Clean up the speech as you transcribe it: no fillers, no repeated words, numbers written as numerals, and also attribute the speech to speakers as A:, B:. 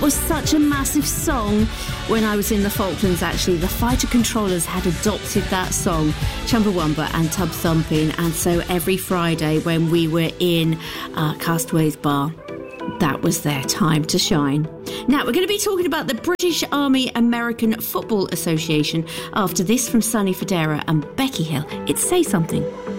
A: was such a massive song. When I was in the Falklands, actually, the Fighter Controllers had adopted that song, Chumbawamba and Tub Thumping, and so every Friday when we were in Castaways Bar, that was their time to shine. Now, we're going to be talking about the British Army American Football Association after this from Sonny Fodera and Becky Hill. It's Say Something.